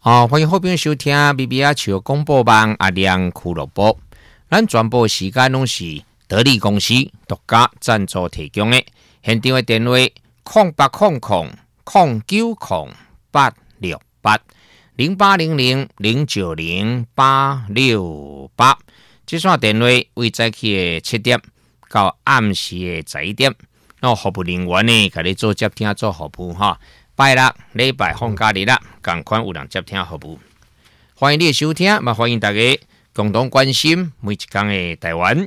欢迎好朋友收听 BBR 潮广播网阿亮俱乐部。咱全部时间拢是得力公司独家赞助提供的。现场的电话0800-908-090-868。这线电话为早起的7点到暗时的11点，服务人员呢，给你做接听做服务哈。拜六、礼拜放假日啦，同款有人接听服务。欢迎你的收听，也欢迎大家共同关心每一天的台湾。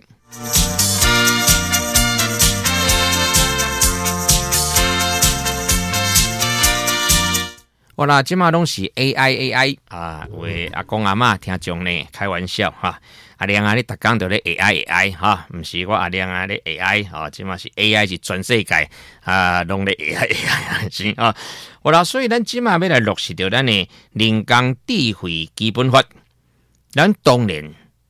我啦，即马拢是 AI 啊，为阿公阿嬷听众呢开玩笑哈。阿亮啊，你逐工都咧 AI 哈，毋是我阿亮啊咧 AI 哈，即嘛是 AI 是全世界啊，拢咧 AI 是啊。我啦，所以咱即马要来落实到咱的人工智慧基本法，咱当然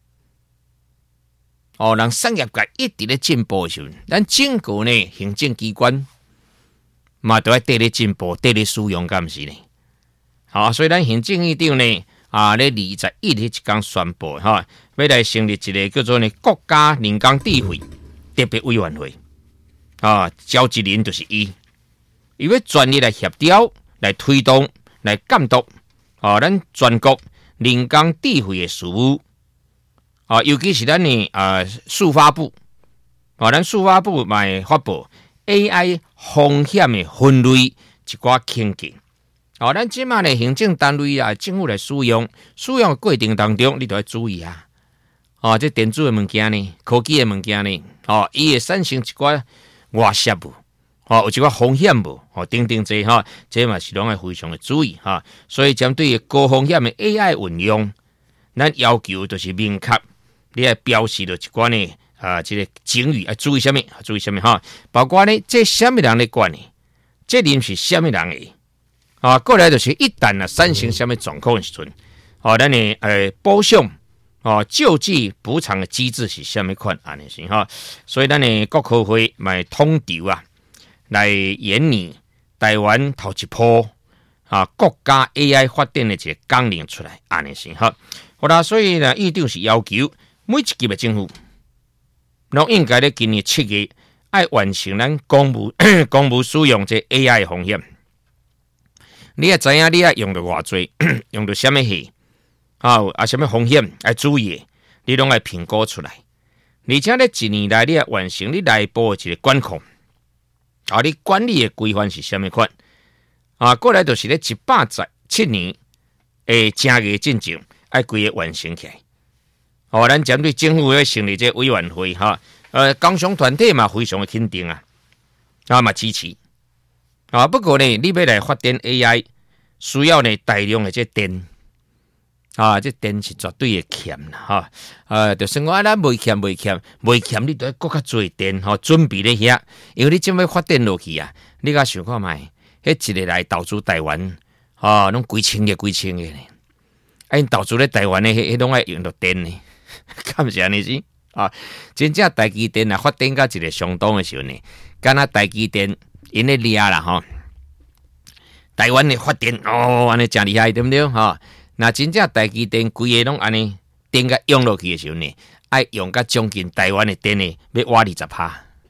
让产业界一直咧进步的时候，咱整个呢行政机关嘛都要得咧进步，得咧使用，敢毋是呢？好，所以咱行政院长呢咧21日一天宣布哈，要来成立一个叫做呢国家人工智慧特别委员会召集人就是伊要专业来协调、来推动、来监督咱全国人工智慧的事务尤其是咱呢司法部咱司法部嘛会发布 AI 风险的分类一寡情境。咱即马呢行政单位政府来使用的过程当中，你都要注意这电子的物件呢，科技的物件呢，伊会产生一寡外泄物，有一寡风险物，等等这这嘛是拢要非常的注意所以针对高风险的 AI 运用，咱要求就是明确，你要标示了一寡呢这个警语要注意什么？注意什么包括呢，这什么人咧管呢？责任是什么人的？过来就是一旦产生什么状况的时阵，咱的补偿救济补偿的机制是什么款安尼是所以咱的国科会买统筹来研拟台湾头一波国家 AI 发展的一个纲领出来安尼是好啦，所以呢，院长是要求每一级的政府，拢应该咧今年7月要完成咱公务使用这 AI 的风险。你也知影，你也用到偌济，用到什么戏什么风险要注意的，你拢要评估出来。而且咧一年来，你也完成你内部的一个管控，你管理的规范是什么款过来就是咧117年的正月进程，要规个完成起来。咱针对政府要成立这委员会工商团体嘛非常的肯定嘛支持。不过呢，你要来发展 AI， 需要呢大量的这电这电是绝对的欠就算我咱未欠，你都要搁较多电准备咧遐，因为你这要发展落去你甲想看卖，迄一个来投资台湾拢几千个呢，因投资咧台湾的迄拢爱用到电呢，敢是安尼是真正台积电发展到一个相当的时候呢，敢若台积电。因咧厉害啦台湾的发电安尼真厉害对不对那真正台积电规个拢安尼电甲用落去的时候呢，爱用甲将近台湾的电呢要挖20%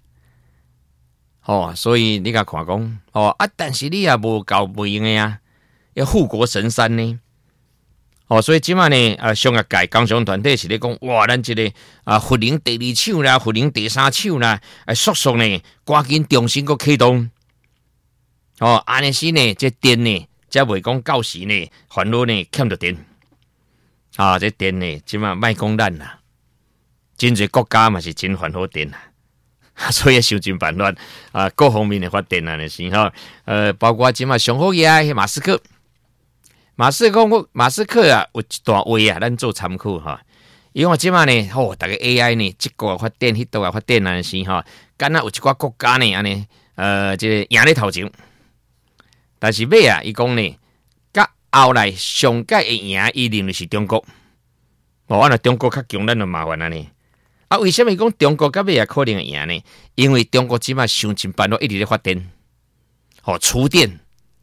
所以你甲看讲但是你也无够袂用的要护国神山呢所以即马呢商业界工商团体是咧讲哇，咱这个福能第2手啦，福能第3手啦，速速呢赶紧重新个启动安尼是呢，这电呢才袂讲到时呢烦恼呢欠着电这电呢即马莫讲咱啦，真侪国家嘛是真烦恼电所以想尽办法各方面的发电安尼是包括即马上好嘅马斯克有一段话咱做参考因为即马呢大家 AI 呢这个发展，迄个发展安尼是敢若有一寡国家呢安尼这个赢咧头前，但是尾伊讲呢，甲后来上届会赢，伊认为是中国。中国较强，咱就麻烦呢。为什么讲中国甲尾可能会赢呢？因为中国即马想尽办法一直咧发电，储电，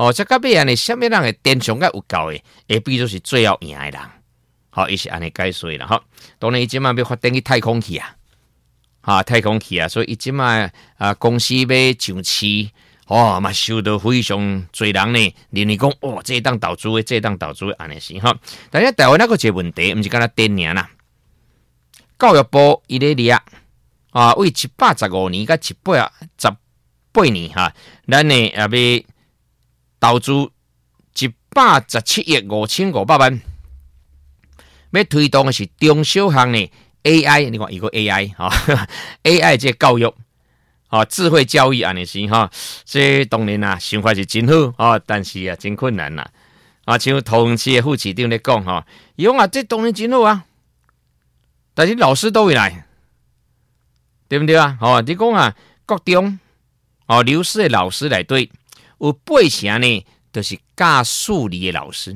这个尾呢，什么人的电上个有够的，会比如是最后赢的人。伊是安尼解说啦。当然伊即马要发展去太空去太空去所以伊即马公司要上市，嘛受到非常多人呢，认为讲这当投资的，这当投资的安尼是但是台湾那个一个问题，毋是干那电尔啦。教育部伊咧列为115年甲118年咱呢要投资117亿5500万，要推动的是中小学呢 AI， 你看伊个 AI AI 这教育智慧教育安尼是这当然啦，想法是真好但是真困难啦像桃园市的副市长咧讲伊讲这当然真好但是老师都会来，对不对你讲国中流失的老师内底有8成呢，就是教数理的老师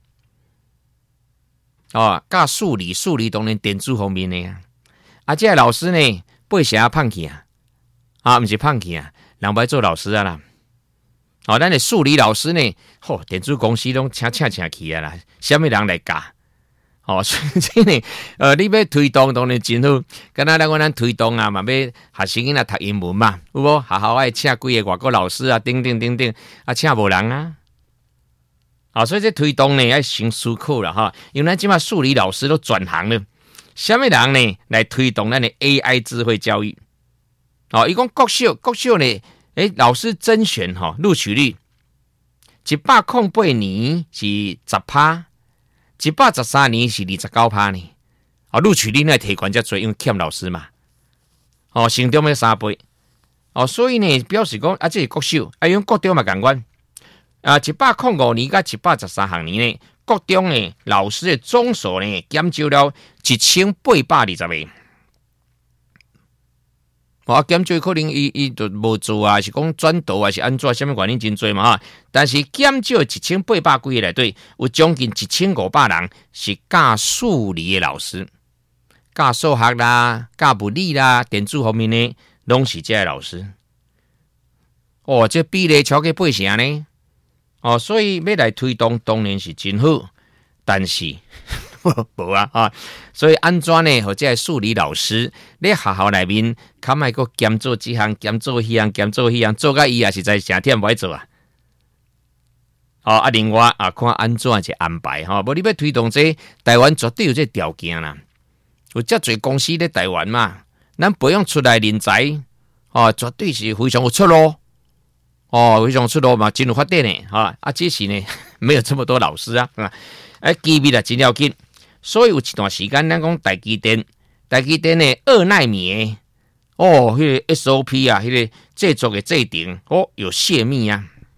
教数理当然电子方面的这老师呢8成胖去不是胖去人不爱做老师啦咱的数理老师呢电子公司拢请去啦，什么人来教所以这呢你要推动当然真好，敢若咱推动嘛要学生囡仔读英文嘛，有无学校爱请几个外国老师等等请无人所以这推动呢要先思考啦因为咱即马数理老师都转行了，什么人呢来推动咱的 AI 智慧教育伊讲国小呢老师甄选录取率108年是 10%，113年是 29% 呢录取率呢提悬遮多，因为欠老师嘛成中要3倍所以呢表示讲这是国小用国中嘛同款105年甲113学年呢，国中呢老师的总数呢减少了1820个。减少可能伊就无做是讲转导是安怎，什么原因真多嘛但是减少1800几个内底，有将近1500人是教数理的老师，教数学啦、教物理啦、电子方面呢，拢是这老师。这比例超过8成呢。所以要来推动当然是真好，但是无所以安怎呢？或者数理老师咧学校内面，较莫个兼做这项、兼做迄样、兼做迄样，做甲伊也实在成忝不爱做另外看安怎去安排无你要推动这台湾绝对有这条件啦，有遮侪公司咧台湾嘛，咱培养出来人才绝对是非常有出路。非常出路嘛，真有发展呢只是呢没有这么多老师机密真要紧，所以有一段时间咱讲台积电呢2奈米的迄个 SOP 迄个制作的制定有泄密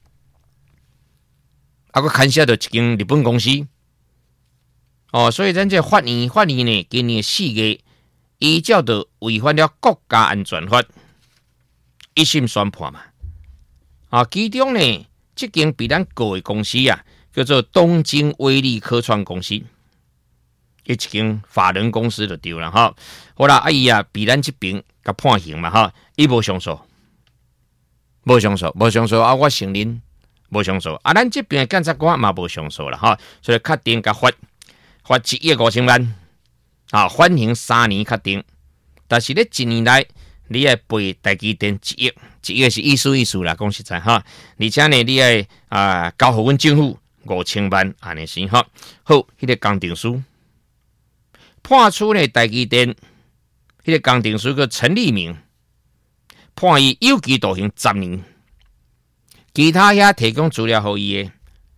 佫牵涉到一间日本公司所以咱这法院呢今年4月依照着违反了国家安全法一审宣判嘛其中呢，这间被咱告的公司叫做东京威力科创公司，一间法人公司就对了好啦，伊被咱这边甲判刑嘛伊无上诉，我承认无上诉咱这边的检察官嘛无上诉啦所以确定甲罚1亿5千万缓刑3年确定，但是咧1年来。你要赔台积电1亿是意思啦，讲实在而且呢，你要交互阮政府5000万安尼是好，迄个鉴定书判处呢台积电，迄个鉴定书叫陈立明，判伊有期徒刑10年，其他遐提供资料给伊的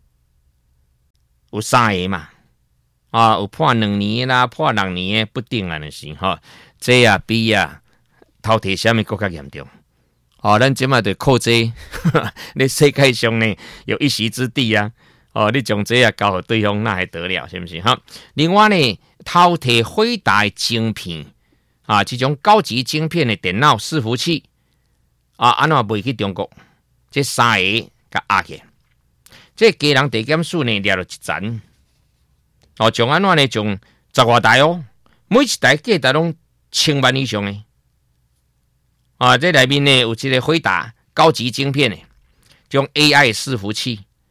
有3个嘛，有判2年啦，判6年的不定安尼是这比偷摕什么更加严重咱即马就靠这你世界上呢有一席之地你将这交给对方那还得了是不是另外呢偷摕辉达的晶片这种高级晶片的电脑伺服器安怎卖去中国，这3个甲压起，这家人地检署呢抓了一层将安怎呢将10多台每一台价值拢1000万以上的这里面呢有这个辉达高级晶片的，用 AI 伺服器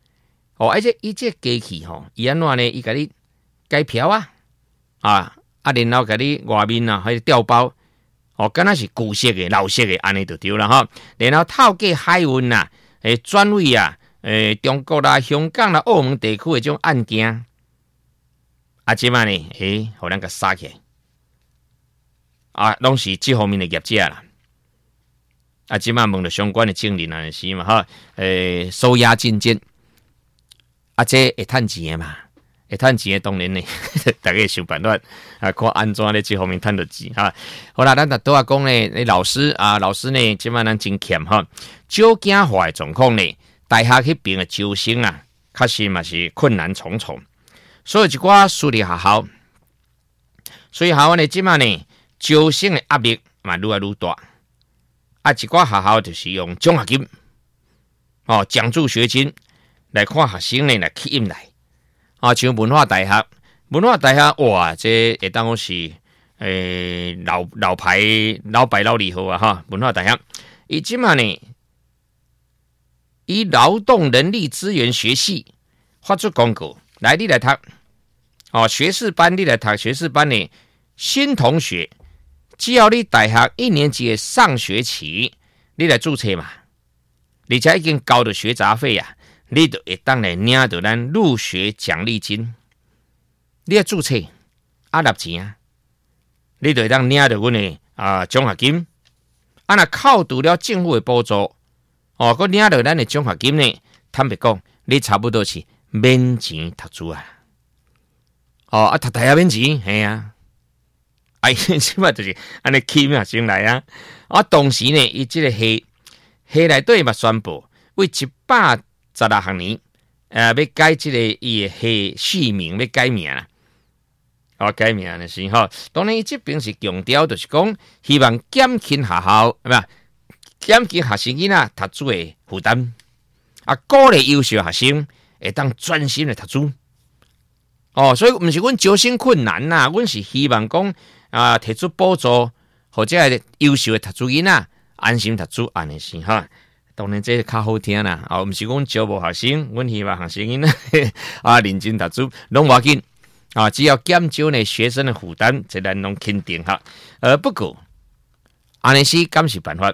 而且伊这机器伊安怎呢？伊甲你改票啊，然后甲你外面还有调包，敢若是旧式的、老式的，安尼就对了哈。然后透过海运啊、转位啊、中国啦、香港啦、澳门地区的这种案件，即摆呢，互咱甲杀起来，拢是这方面的业者啦。即摆问了相关的证人啊，是嘛哈？收押进监，这会趁钱的嘛？会趁钱的当然呢，大家想办法看安怎咧这方面趁到钱哈。好啦，咱拄仔讲呢，老师呢，即摆咱真欠哈，招囝化的状况呢，大学迄边的招生啊，确实嘛是困难重重，所以一寡私立学校，所以学校呢，即摆呢，招生的压力嘛愈来愈大。一寡学校就是用奖学金、奖助学金来看学生呢来吸引来，像文化大学哇，这会当讲是老牌老厉害啊哈！文化大学，伊即嘛呢，以劳动人力资源学系发出公告，来你来读，学士班你来读学士班呢，新同学。只要你大学1年级的上学期，你来注册嘛，而且已经交了学杂费啊，你就会当来领到咱入学奖励金。你要注册纳钱啊，你就会当领到阮的奖学金。若扣除了政府的补助，佮领到咱的奖学金呢，坦白讲，你差不多是免钱读书啊。读大学免钱，系啊。即摆就是安尼吸引学生来啊！同时呢，伊即个系内底嘛宣布，为116学年，要改即个伊的系序名，要改名啦。改名的是吼，当然伊这边是强调，就是讲希望减轻学校，减轻学生囡仔读书的负担，鼓励优秀学生会当专心的读书。所以毋是阮招生困难呐，阮是希望讲。提出补助，或者优秀的读书囡仔安心读书，安尼是哈。当然这较好听啦，毋是讲招无学生，阮希望学生囡仔认真读书，拢无要紧只要减少呢学生的负担，这咱拢肯定哈。不过安尼是敢是办法？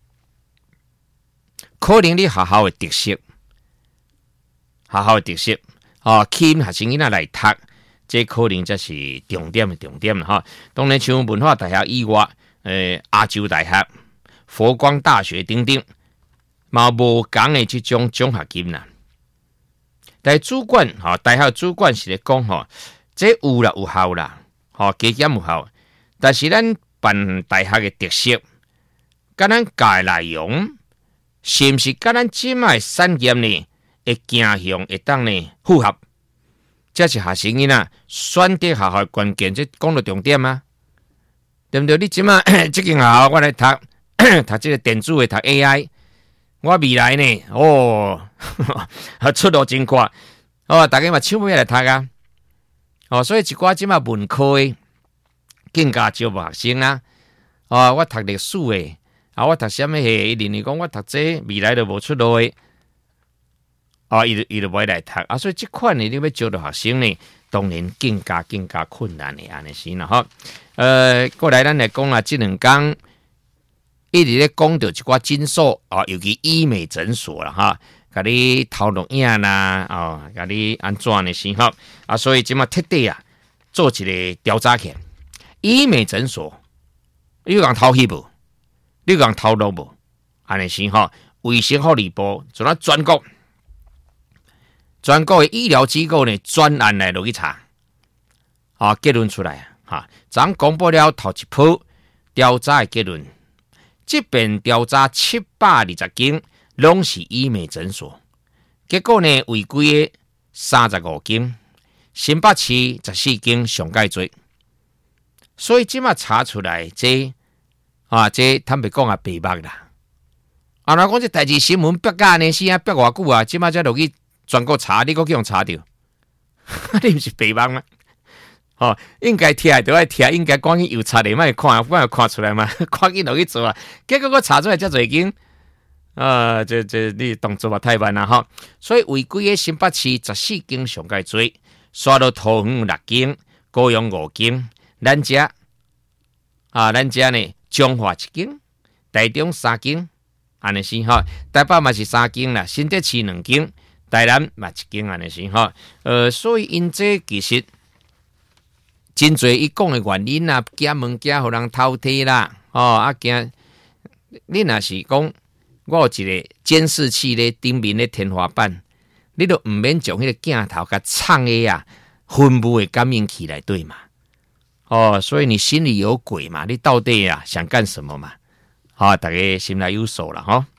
可能你学校的特色，吸引学生囡仔来读。这可能才是重点了哈。当然，像文化大学以外，亚洲大学、佛光大学等等，嘛无讲的这种奖学金啦。但主管大学主管是咧讲这有效啦，加减有效。但是咱办大学的特色，甲咱教的内容，是毋是甲咱即卖产业呢？会走向会当呢符合？这是学生囡仔选择学校的关键，这讲到重点啊，对不对？你即马这间学校我来读这个电子的，读 AI， 我未来呢，出路真快，大家嘛抢不来读啊，所以一寡即马文科的更加招无学生啊，我读历史的，我读什么系？伊认为讲我读这未来就无出路的。伊就袂来读所以这款呢，你要招到学生呢，当然更加困难的安尼是啦哈。过来咱来讲啦，这2天一直咧讲到一寡诊所尤其医美诊所啦哈，甲你头录影啦甲你安怎的是哈所以即马彻底做一个调查起，医美诊所你有人偷去无？你有人偷录无？安尼是哈，卫生福利部就咱全国的医疗机构呢，专案来落去查，结论出来咱公布了头一波调查的结论，这边调查720间，拢是医美诊所，结果呢违规的35间，新北市14间上介多，所以即马查出来这坦白讲白目啦。若讲这代志新闻逼甲呢，是逼偌久即马才落去。全国查，你搁去用查到，你不是白目吗？应该贴就爱贴，应该赶紧又查咧，莫看出来嘛，赶紧落去做啊！结果我查出来遮侪间， 这你动作嘛太慢啦哈。所以违规的心北市14间上界多，刷到桃园6间，高雄5间，咱遮呢彰化1间，台中3间，安尼是哈。台北嘛是3间啦，新北市2间，台南嘛1间安尼是哈。所以因这其实真侪伊讲的原因啦，惊物件互人偷摕啦，惊你若是讲我有一个监视器咧顶面咧天花板，你都毋免将迄个镜头甲藏的啊，分布的感应器来对嘛？所以你心里有鬼嘛？你到底想干什么嘛？大家心里有数了哈。